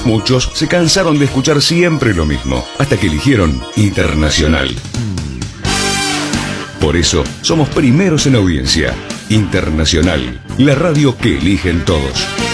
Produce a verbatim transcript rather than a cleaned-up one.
Muchos se cansaron de escuchar siempre lo mismo, hasta que eligieron Internacional. Por eso, somos primeros en audiencia. Internacional, la radio que eligen todos.